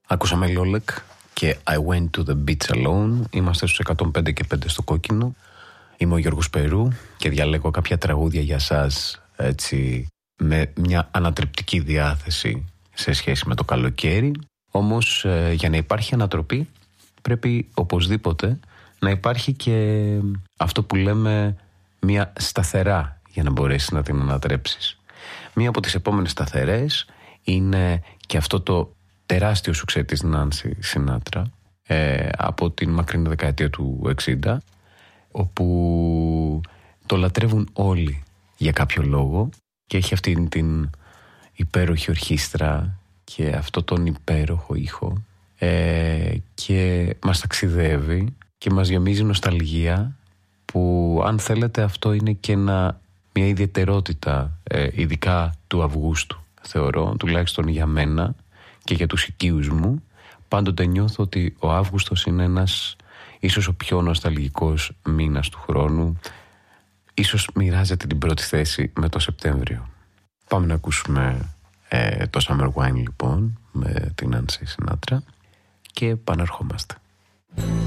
Ακούσαμε Λιόλεκ και I went to the beach alone. Είμαστε στους 105 και 5 στο κόκκινο. Είμαι ο Γιώργος Περού και διαλέγω κάποια τραγούδια για σας, έτσι, με μια ανατρεπτική διάθεση σε σχέση με το καλοκαίρι. Όμως για να υπάρχει ανατροπή πρέπει οπωσδήποτε να υπάρχει και αυτό που λέμε μια σταθερά για να μπορέσει να την ανατρέψεις. Μία από τις επόμενες σταθερές είναι και αυτό το τεράστιο σουξέ της Νάνση Σινάτρα από την μακρινή δεκαετία του 60, όπου το λατρεύουν όλοι για κάποιο λόγο και έχει αυτή την υπέροχη ορχήστρα και αυτό τον υπέροχο ήχο και μας ταξιδεύει και μας γεμίζει νοσταλγία, που αν θέλετε αυτό είναι και μια ιδιαιτερότητα ειδικά του Αυγούστου, θεωρώ, τουλάχιστον για μένα και για τους οικείους μου. Πάντοτε νιώθω ότι ο Αύγουστος είναι ένας, ίσως ο πιο νοσταλγικός μήνας του χρόνου. Ίσως μοιράζεται την πρώτη θέση με το Σεπτέμβριο. Πάμε να ακούσουμε το Summer Wine λοιπόν με την Νάνση Σινάτρα και επαναρχόμαστε.